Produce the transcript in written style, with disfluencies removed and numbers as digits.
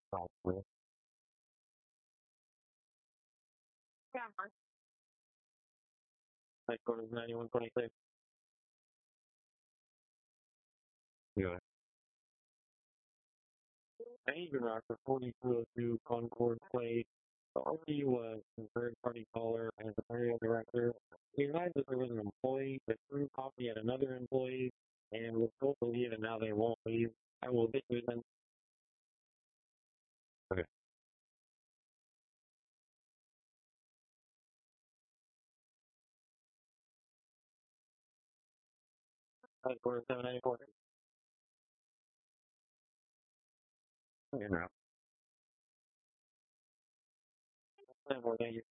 Probably. Headquarters 9126. Yeah. Agent Rocker 4202 Concord Place. The RP was a third-party caller as the area director. He advised that there was an employee that threw coffee at another employee and was told to leave, and now they won't leave. I will get you then. Okay. Headquarters 794. Okay, now. 7-4, thank you.